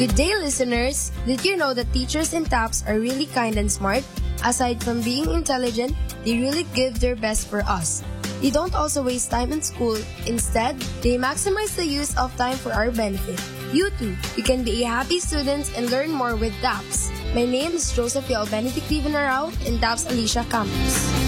Good day, listeners! Did you know that teachers in TAPS are really kind and smart? Aside from being intelligent, they really give their best for us. They don't also waste time in school. Instead, they maximize the use of time for our benefit. You too, you can be a happy student and learn more with TAPS. My name is Josephia Benedict Divinarao in TAPS Alicia Campus.